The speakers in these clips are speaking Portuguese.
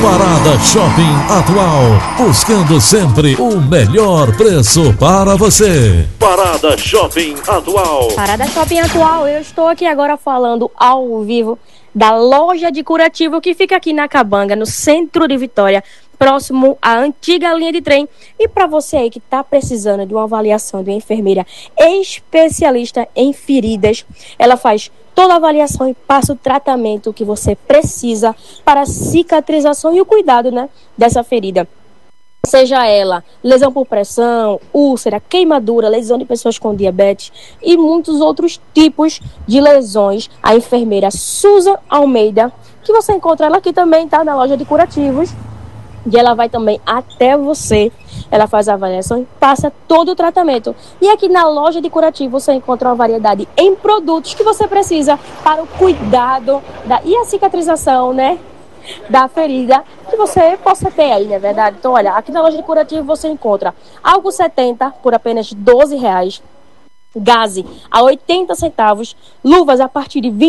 Parada Shopping Atual, buscando sempre o melhor preço para você. Parada Shopping Atual. Parada Shopping Atual, eu estou aqui agora falando ao vivo da loja de curativo que fica aqui na Cabanga, no centro de Vitória, próximo à antiga linha de trem. E para você aí que está precisando de uma avaliação de uma enfermeira especialista em feridas, ela faz toda a avaliação e passa o tratamento que você precisa para a cicatrização e o cuidado, dessa ferida. Seja ela lesão por pressão, úlcera, queimadura, lesão de pessoas com diabetes e muitos outros tipos de lesões. A enfermeira Susan Almeida, que você encontra ela aqui também, tá? Na loja de curativos. E ela vai também até você. Ela faz a avaliação e passa todo o tratamento. E aqui na loja de curativo você encontra uma variedade em produtos que você precisa para o cuidado e a cicatrização, da ferida que você possa ter aí, não é verdade? Então, olha, aqui na loja de curativo você encontra álcool 70 por apenas R$12, gaze a 80 centavos, luvas a partir de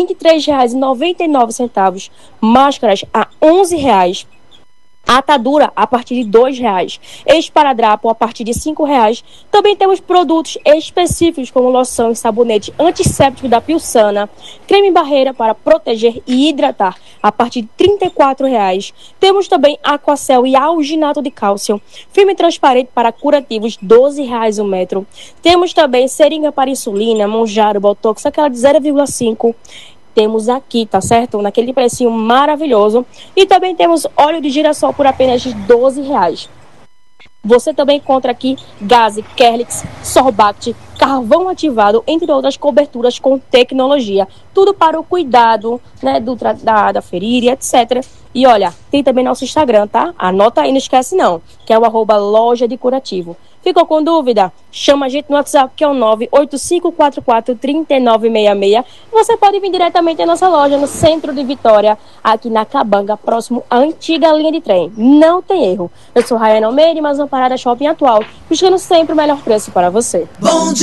R$23,99, máscaras a R$11, atadura a partir de R$2, esparadrapo a partir de R$5. Também temos produtos específicos como loção e sabonete antisséptico da Piusana, creme barreira para proteger e hidratar a partir de R$34. Temos também Aquacel e alginato de cálcio, filme transparente para curativos, R$12 o metro. Temos também seringa para insulina, Monjaro, Botox, aquela de 0,5. Temos aqui, tá certo? Naquele precinho maravilhoso. E também temos óleo de girassol por apenas R$12. Você também encontra aqui Gaze, Kerlix, Sorbact, carvão ativado, entre outras coberturas com tecnologia. Tudo para o cuidado, da ferida, etc. E olha, tem também nosso Instagram, tá? Anota aí, não esquece não, que é o @loja de curativo. Ficou com dúvida? Chama a gente no WhatsApp, que é o 985443966. Você pode vir diretamente à nossa loja no centro de Vitória, aqui na Cabanga, próximo à antiga linha de trem. Não tem erro. Eu sou Rayane Almeida, mas uma Parada Shopping Atual, buscando sempre o melhor preço para você.